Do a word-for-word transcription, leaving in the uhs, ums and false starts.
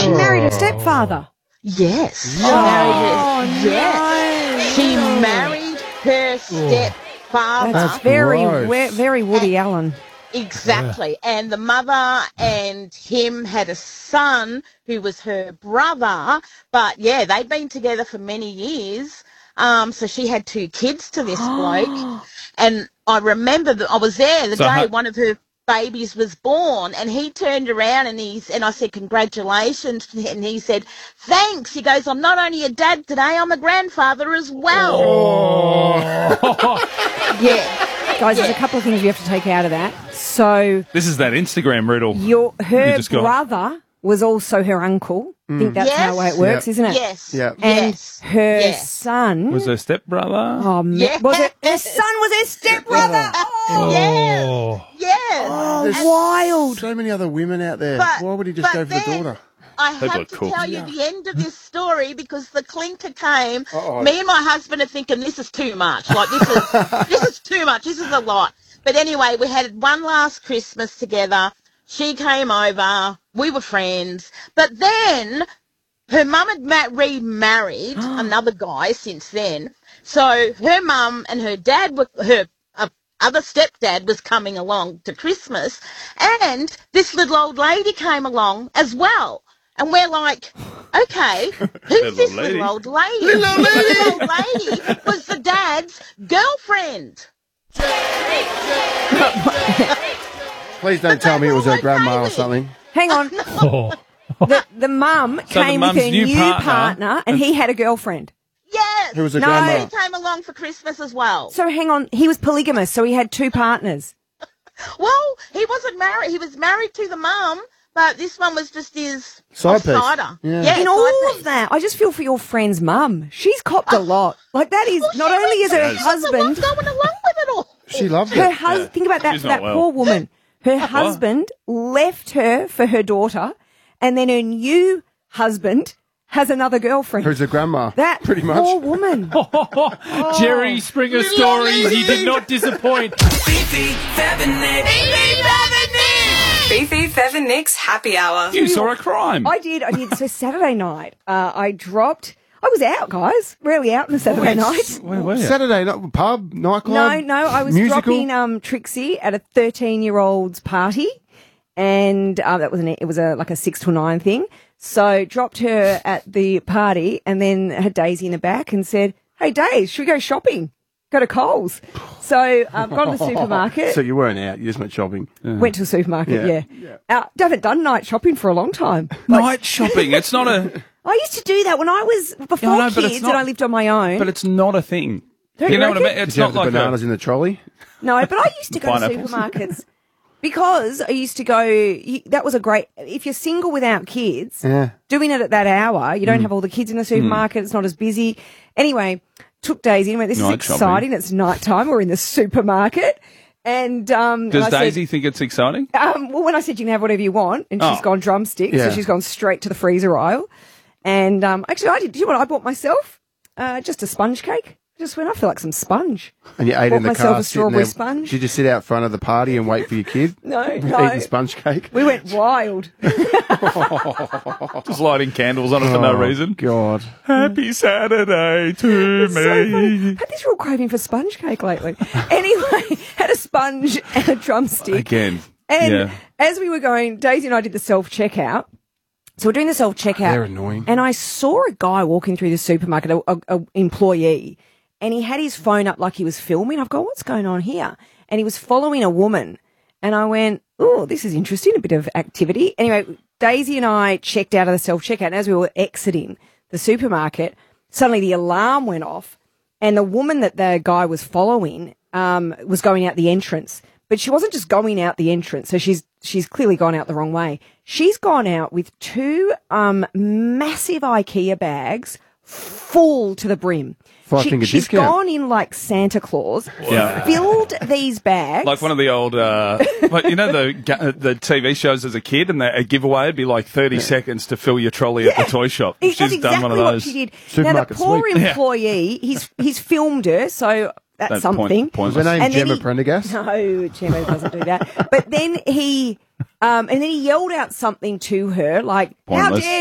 she married her stepfather. Yes. She Oh, married her. no. Yes. She married her stepfather. That's very, gross. we- very Woody Allen. Exactly. And the mother and him had a son who was her brother. But, yeah, they'd been together for many years. Um, so she had two kids to this bloke. And I remember that I was there the So day how- one of her babies was born, and he turned around and he's and I said, congratulations. And he said, thanks. He goes, I'm not only a dad today, I'm a grandfather as well. Oh. Yeah. Guys, there's a couple of things you have to take out of that. So This is that Instagram riddle. your her You just got- brother was also her uncle. I think that's how the way it Yes. works, Yep. isn't it? Yes. Yeah. And Yes. her Yes. son Was her stepbrother? Oh, man. Yes. Was it her son was her stepbrother? Oh, Yes. Oh. Yes. There's wild. so many other women out there. But- Why would he just but go for the then- daughter? I People are have to cool. tell you the end of this story because the clinker came. Uh-oh. Me and my husband are thinking this is too much. Like this is this is too much. This is a lot. But anyway, we had one last Christmas together. She came over. We were friends. But then her mum had ma- remarried another guy since then. So her mum and her dad were her uh, other stepdad was coming along to Christmas, and this little old lady came along as well. And we're like, okay, who's Little this lady. little old lady? Little old lady. Little old lady was the dad's girlfriend. Please don't tell me it was her grandma or something. Hang on. Oh. The, the mum So the came with mum's her new new partner- partner, and he had a girlfriend. Yes. Who was her No. grandma? He came along for Christmas as well. So hang on, he was polygamous, so he had two partners. Well, he wasn't married. He was married to the mum, but this one was just his Side piece. outsider. Yeah. Yeah, In side all piece. of that, I just feel for your friend's mum. She's copped a lot. Like that is Well, not she only is was- her she's a lot husband, going along with it all. She loved her it. husband. Think about that She's for not that well. poor woman. Her husband left her for her daughter, and then her new husband has another girlfriend. Who's her grandma? that Pretty much. poor woman. Jerry Springer stories. He did not disappoint. Fifi, Fev and Nick. Fifi, Fev and Nick's happy hour. You saw a crime. I did, I did. So Saturday night, uh, I dropped. I was out, guys. Rarely out on a Saturday night. Where were you? Saturday, not pub, nightclub. No, no, I was musical? dropping um, Trixie at a thirteen-year-old's party, and uh, that was an, it was a like a six to nine thing. So dropped her at the party, and then had Daisy in the back, and said, "Hey, Daisy, should we go shopping? Go to Coles." So um, got to the supermarket. So you weren't out, you just went shopping. Went to the supermarket. Yeah. Yeah, Uh, I haven't done night shopping for a long time. Night shopping. It's not a. I used to do that when I was before Yeah, I know, but it's kids, not- and I lived on my own. But it's not a thing. Don't you you know what I mean? reckon? It's Did you have not the like bananas a, in the trolley? No, but I used to go to Pineapples. supermarkets because I used to go. You, that was a great. If you're single without kids, Yeah. doing it at that hour, you don't have all the kids in the supermarket. It's not as busy. Anyway, took Daisy and went, "This is Night shopping. exciting. It's night time. We're in the supermarket." And um, Does and I Daisy think it's exciting? Said, um, well, when I said you can have whatever you want, and she's Oh. gone drumstick, Yeah. so she's gone straight to the freezer aisle. And um, actually, I did. Do you know what I bought myself? Uh, just a sponge cake. Just when I feel like some sponge. And you ate Bought in the myself car. a sitting strawberry there. sponge. Did you sit out front of the party and wait for your kid? No, no. Eating sponge cake? We went wild. Just lighting candles on it for no Oh, reason. God. Happy Saturday to So funny. me. Had this real craving for sponge cake lately. Anyway, had a sponge and a drumstick. Again. And yeah. as we were going, Daisy and I did the self checkout. So we're doing the self checkout. They're annoying. And I saw a guy walking through the supermarket, a, a, a employee, and he had his phone up like he was filming. I've gone, what's going on here? And he was following a woman. And I went, oh, this is interesting, a bit of activity. Anyway, Daisy and I checked out of the self checkout, and as we were exiting the supermarket, suddenly the alarm went off, and the woman that the guy was following um, was going out the entrance. But she wasn't just going out the entrance, so she's she's clearly gone out the wrong way. She's gone out with two um, massive IKEA bags full to the brim. Five She- finger she's discount. gone in like Santa Claus, Yeah. filled these bags. Like one of the old, uh, like, you know, the ga- the T V shows as a kid, and the, a giveaway would be like thirty seconds to fill your trolley at the toy shop. It- She's that's done exactly one of what those. she did. Now the Supermarket poor sweep. employee, he's he's filmed her, so that's Don't something. Point, Was her pointless. name And then Gemma he- Prendergast? No, Gemma doesn't do that. But then he, um, and then he yelled out something to her, like, "How Pointless. dare